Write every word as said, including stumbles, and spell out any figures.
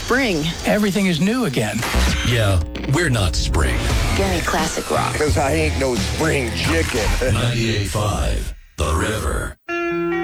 spring. Everything is new again. Yeah, we're not spring. Give me classic rock. Because I ain't no spring chicken. ninety-eight point five, The River.